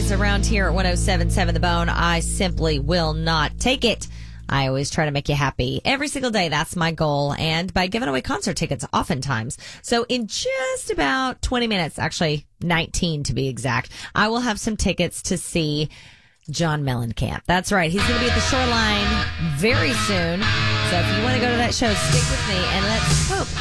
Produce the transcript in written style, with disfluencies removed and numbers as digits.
because around here at 107.7 The Bone, I simply will not take it. I always try to make you happy every single day. That's my goal. And by giving away concert tickets oftentimes. So in just about 20 minutes, actually 19 to be exact, I will have some tickets to see John Mellencamp. That's right. He's going to be at the Shoreline very soon. So if you want to go to that show, stick with me and let's hope